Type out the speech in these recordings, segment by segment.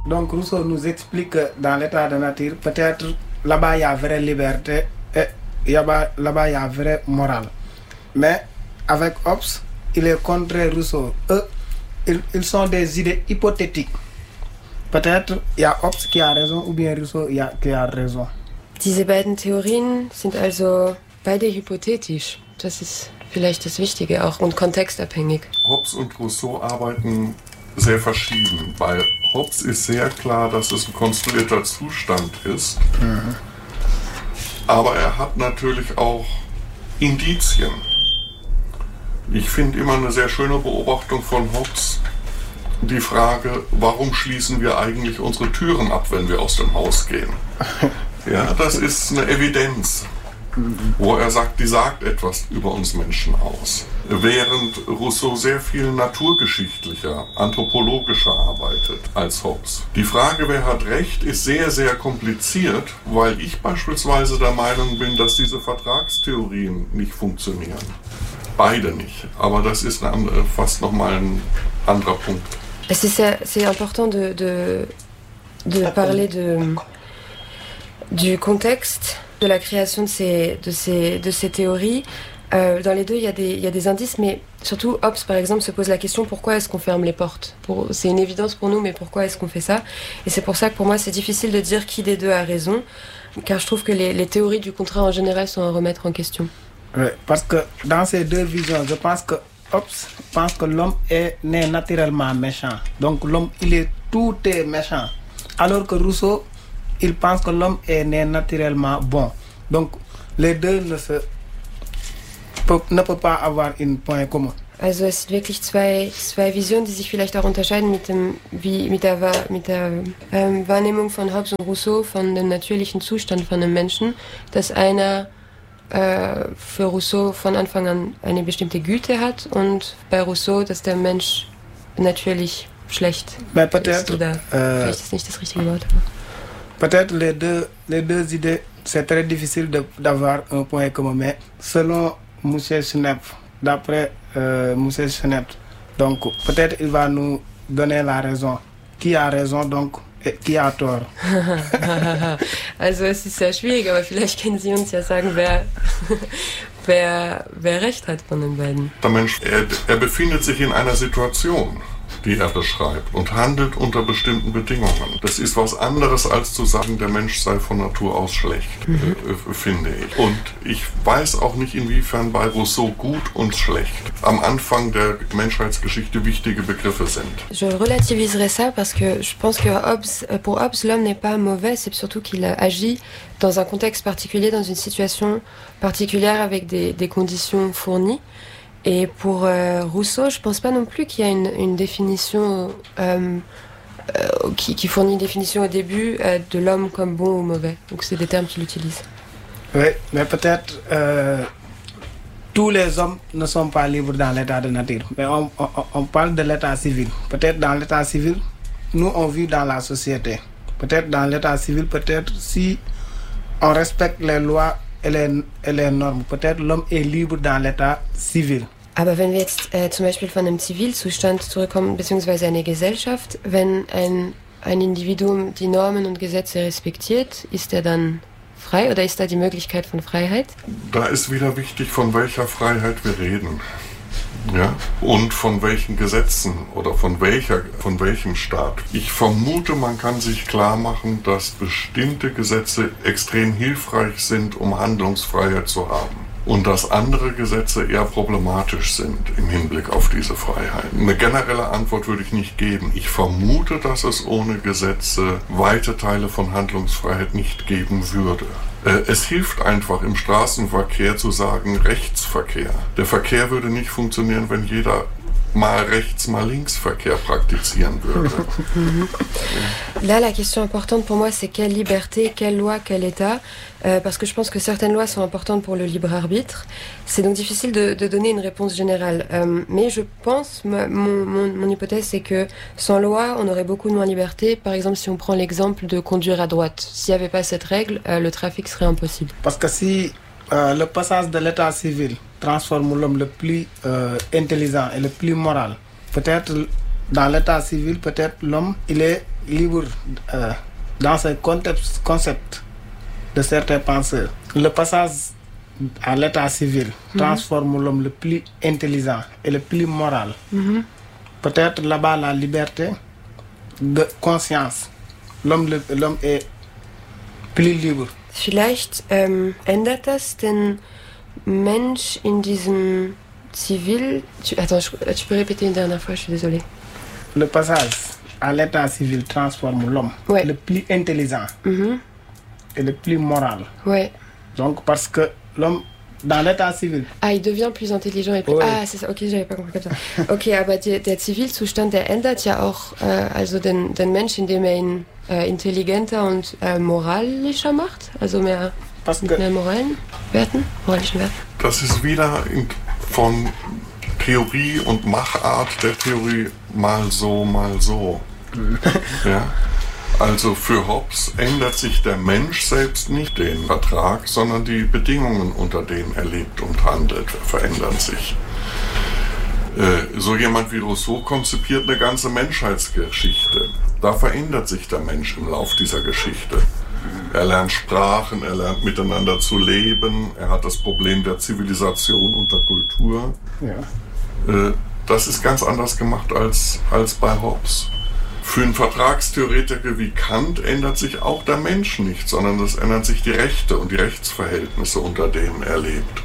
Donc Rousseau nous explique que dans l'état de nature, peut-être là-bas il y a vraie liberté et là-bas il y a vraie morale. Mais avec Hobbes, il est contraire Rousseau. Eux, ils sont des idées hypothétiques. Peut-être il y a Hobbes qui a raison ou bien Rousseau qui a raison. Diese beiden Theorien sind also beide hypothetisch. Das ist vielleicht das Wichtige auch und kontextabhängig. Hobbes und Rousseau arbeiten sehr verschieden. Bei Hobbes ist sehr klar, dass es ein konstruierter Zustand ist. Mhm. Aber er hat natürlich auch Indizien. Ich finde immer eine sehr schöne Beobachtung von Hobbes die Frage, warum schließen wir eigentlich unsere Türen ab, wenn wir aus dem Haus gehen? Ja, das ist eine Evidenz, wo er sagt, die sagt etwas über uns Menschen aus. Während Rousseau sehr viel naturgeschichtlicher, anthropologischer arbeitet als Hobbes. Die Frage, wer hat Recht, ist sehr, sehr kompliziert, weil ich beispielsweise der Meinung bin, dass diese Vertragstheorien nicht funktionieren. Beide nicht, aber das ist fast nochmal ein anderer Punkt. C'est important de parler du contexte de la création de ces théories. Dans les deux, il y a des indices, mais surtout Hobbes, par exemple, se pose la question pourquoi est-ce qu'on ferme les portes. C'est une évidence pour nous, mais pourquoi est-ce qu'on fait ça? Et c'est pour ça que pour moi, c'est difficile de dire qui des deux a raison, car je trouve que les théories du contraire en général sont à remettre en question. Oui, parce que dans ces deux visions, je pense que Hobbes pense que l'homme est né naturellement méchant. Donc l'homme, tout est méchant. Alors que Rousseau, il pense que l'homme est né naturellement bon. Donc les deux ne peuvent pas avoir un point commun. Also es sind wirklich zwei Visionen, die sich vielleicht auch unterscheiden mit der Wahrnehmung von Hobbes und Rousseau von dem natürlichen Zustand von einem Menschen, dass einer für Rousseau von Anfang an eine bestimmte Güte hat und bei Rousseau, dass der Mensch natürlich schlecht ist oder vielleicht ist nicht das richtige Wort. Peut-être les deux idées, c'est très difficile d'avoir un point commun, mais selon M. Schnepp, d'après M. Schnepp, donc peut-être il va nous donner la raison. Qui a raison donc? Qui a tort? Also es ist sehr schwierig, aber vielleicht können Sie uns ja sagen, wer recht hat von den beiden. Der Mensch, er befindet sich in einer Situation, die er beschreibt und handelt unter bestimmten Bedingungen. Das ist was anderes, als zu sagen, der Mensch sei von Natur aus schlecht, finde ich. Und ich weiß auch nicht, inwiefern bei Rousseau gut und schlecht am Anfang der Menschheitsgeschichte wichtige Begriffe sind. Je relativiserai ça parce que je pense que pour Hobbes, l'homme n'est pas mauvais, c'est surtout qu'il agit dans un contexte particulier, dans une situation particulière avec des conditions fournies. Et pour Rousseau, je pense pas non plus qu'il y a une définition qui fournit une définition au début de l'homme comme bon ou mauvais. Donc c'est des termes qu'il utilise. Oui, mais peut-être tous les hommes ne sont pas libres dans l'état de nature. Mais on parle de l'état civil. Peut-être dans l'état civil, nous on vit dans la société. Peut-être dans l'état civil, peut-être si on respecte les lois et les Normen. Peut-être l'homme est libre dans l'état civil. Aber wenn wir jetzt zum Beispiel von einem Zivilzustand zurückkommen, beziehungsweise eine Gesellschaft, wenn ein Individuum die Normen und Gesetze respektiert, ist er dann frei oder ist da die Möglichkeit von Freiheit? Da ist wieder wichtig, von welcher Freiheit wir reden. Ja? Und von welchen Gesetzen oder von welchem Staat. Ich vermute, man kann sich klar machen, dass bestimmte Gesetze extrem hilfreich sind, um Handlungsfreiheit zu haben. Und dass andere Gesetze eher problematisch sind im Hinblick auf diese Freiheit. Eine generelle Antwort würde ich nicht geben. Ich vermute, dass es ohne Gesetze weite Teile von Handlungsfreiheit nicht geben würde. Es hilft einfach im Straßenverkehr zu sagen Rechtsverkehr. Der Verkehr würde nicht funktionieren, wenn jeder mal rechts, mal links Verkehr praktizieren würde. Là, la question importante pour moi, c'est quelle liberté, quelle loi, quel État, parce que je pense que certaines lois sont importantes pour le libre arbitre. C'est donc difficile de donner une réponse générale. Mais je pense, mon hypothèse, c'est que sans loi, on aurait beaucoup moins de liberté. Par exemple, si on prend l'exemple de conduire à droite, s'il n'y avait pas cette règle, le trafic serait impossible. Parce que si le passage de l'état civil transforme l'homme le plus intelligent et le plus moral, peut-être dans l'état civil, peut-être l'homme, il est libre dans ce concept de certains penseurs. Le passage à l'état civil transforme l'homme le plus intelligent et le plus moral. Peut-être là-bas la liberté de conscience. L'homme est plus libre. Vielleicht ändert das den Mensch in diesem Zivil... Attends, tu peux répéter une dernière fois, je suis désolée. Le passage à l'état civil transforme l'homme le plus intelligent et le plus moral. Ouais. Donc parce que l'homme, dans l'état civil... Ah, il devient plus intelligent et plus... Ah, c'est ça, okay, j'avais pas compris comme ça. Okay, aber der Zivilzustand, der ändert ja auch also den Mensch, indem ihn intelligenter und moralischer macht, also mehr moralischen Werten. Das ist wieder von Theorie und Machart der Theorie mal so, mal so. Ja? Also für Hobbes ändert sich der Mensch selbst nicht den Vertrag, sondern die Bedingungen, unter denen er lebt und handelt, verändern sich. So jemand wie Rousseau konzipiert eine ganze Menschheitsgeschichte. Da verändert sich der Mensch im Lauf dieser Geschichte. Er lernt Sprachen, er lernt miteinander zu leben, er hat das Problem der Zivilisation und der Kultur. Ja. Das ist ganz anders gemacht als bei Hobbes. Für einen Vertragstheoretiker wie Kant ändert sich auch der Mensch nicht, sondern es ändern sich die Rechte und die Rechtsverhältnisse, unter denen er lebt.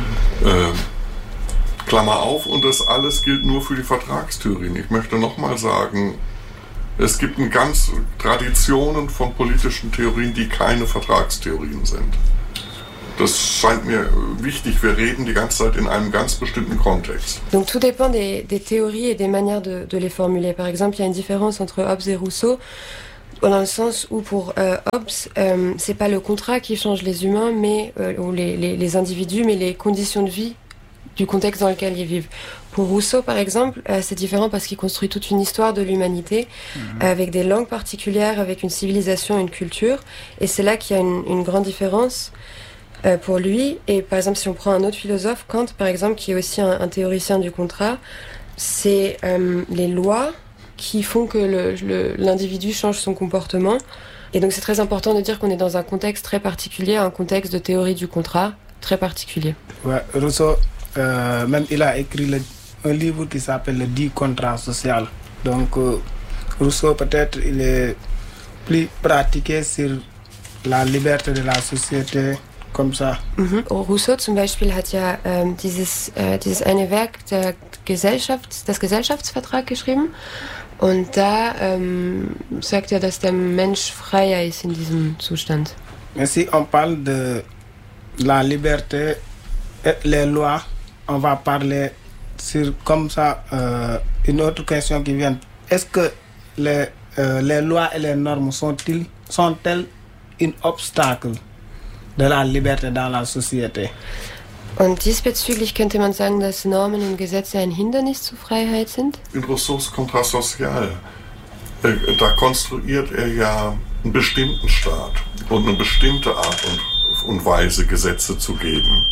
Klammer auf, und das alles gilt nur für die Vertragstheorien. Ich möchte nochmal sagen, es gibt eine ganze Traditionen von politischen Theorien, die keine Vertragstheorien sind. Das scheint mir wichtig. Wir reden die ganze Zeit in einem ganz bestimmten Kontext. Donc tout dépend des théories et des manières de les formuler. Par exemple, il y a une différence entre Hobbes et Rousseau, dans le sens où pour Hobbes, c'est pas le contrat qui change les humains, mais ou les individus, mais les conditions de vie du contexte dans lequel ils vivent. Pour Rousseau, par exemple, c'est différent parce qu'il construit toute une histoire de l'humanité, avec des langues particulières, avec une civilisation, une culture, et c'est là qu'il y a une grande différence pour lui. Et par exemple, si on prend un autre philosophe, Kant, par exemple, qui est aussi un théoricien du contrat, c'est les lois qui font que l'individu change son comportement. Et donc c'est très important de dire qu'on est dans un contexte très particulier, un contexte de théorie du contrat très particulier. Ouais, Rousseau, même il a écrit un livre qui s'appelle Le dit contrat social. Donc Rousseau peut-être il est plus pratiqué sur la liberté de la société. Comme ça. Rousseau zum Beispiel hat ja dieses eine Werk des Gesellschaftsvertrag geschrieben und da sagt er, dass der Mensch freier ist in diesem Zustand. Mais si on parle de la liberté et les lois, on va parler sur comme ça une autre question qui vient. Est-ce que les lois et les normes sont-elles un obstacle de la Liberté dans la Société? Und diesbezüglich könnte man sagen, dass Normen und Gesetze ein Hindernis zur Freiheit sind? In Rousseaus Contrat social, da konstruiert er ja einen bestimmten Staat und eine bestimmte Art und Weise, Gesetze zu geben.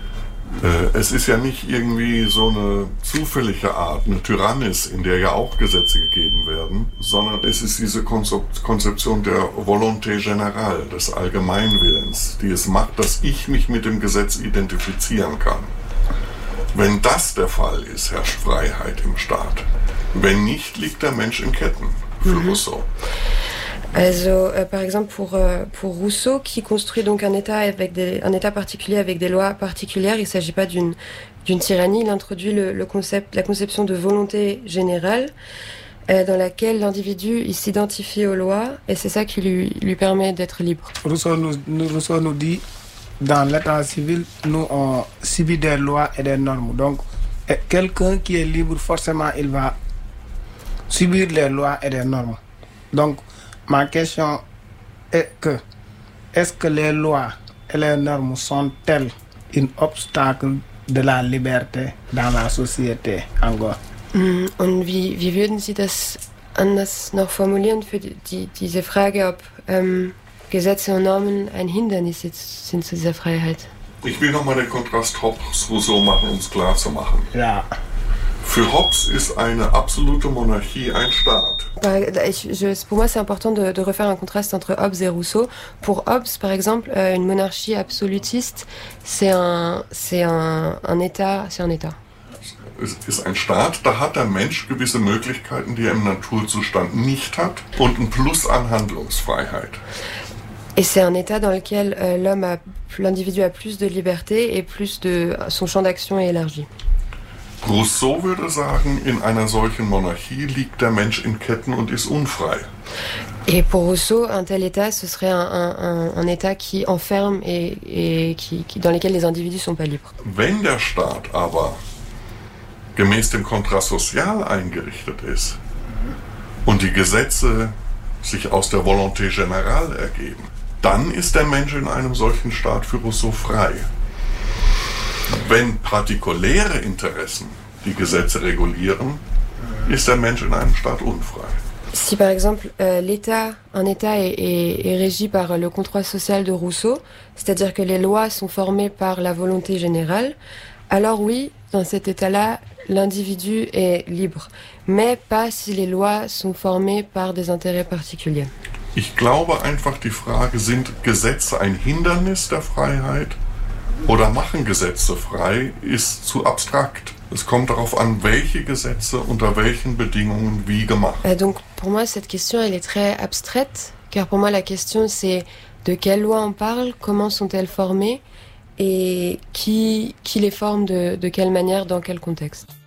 Es ist ja nicht irgendwie so eine zufällige Art, eine Tyrannis, in der ja auch Gesetze gegeben werden, sondern es ist diese Konzeption der Volonté générale, des Allgemeinwillens, die es macht, dass ich mich mit dem Gesetz identifizieren kann. Wenn das der Fall ist, herrscht Freiheit im Staat. Wenn nicht, liegt der Mensch in Ketten, für Rousseau. Also, par exemple, pour Rousseau, qui construit donc un État particulier avec des lois particulières, il ne s'agit pas d'une tyrannie, il introduit la conception de volonté générale, dans laquelle l'individu il s'identifie aux lois, et c'est ça qui lui permet d'être libre. Rousseau nous dit, dans l'état civil, nous on subit des lois et des normes. Donc, quelqu'un qui est libre, forcément, il va subir les lois et les normes. Donc, ma question est que, est-ce que les lois et les normes sont-elles un obstacle de la liberté dans la Société Angor? Und wie würden Sie das anders noch formulieren für diese Frage, ob Gesetze und Normen ein Hindernis sind zu dieser Freiheit? Ich will nochmal den Kontrast Hobbes-Rousseau machen, um es klar zu machen. Ja. Für Hobbes ist eine absolute Monarchie ein Staat. Pour moi, c'est important de refaire un contraste entre Hobbes et Rousseau. Pour Hobbes, par exemple, une monarchie absolutiste, c'est un État. Es ist ein Staat, da hat der Mensch gewisse Möglichkeiten, die er im Naturzustand nicht hat, und ein Plus an Handlungsfreiheit. Et c'est un État dans lequel l'individu a plus de liberté et son champ d'action est élargi. Rousseau würde sagen, in einer solchen Monarchie liegt der Mensch in Ketten und ist unfrei. Et pour Rousseau, un tel État, ce serait un État qui enferme et dans lequel les individus sont pas libres. Wenn der Staat aber gemäß dem Contrat social eingerichtet ist und die Gesetze sich aus der Volonté générale ergeben, dann ist der Mensch in einem solchen Staat für Rousseau frei. Wenn partikuläre Interessen die Gesetze regulieren, ist der Mensch in einem Staat unfrei. Si par exemple un État est régi par le contrat social de Rousseau, c'est-à-dire que les lois sont formées par la volonté générale, alors oui, dans cet État-là, l'individu est libre, mais pas si les lois sont formées par des intérêts particuliers. Ich glaube einfach, die Frage, sind Gesetze ein Hindernis der Freiheit oder machen Gesetze frei, ist zu abstrakt. Es kommt darauf an, welche Gesetze unter welchen Bedingungen wie gemacht. Donc pour moi, cette question, elle est très abstraite, car pour moi, la question, c'est de quelles lois on parle, comment sont-elles formées et qui les forme de quelle manière, dans quel contexte.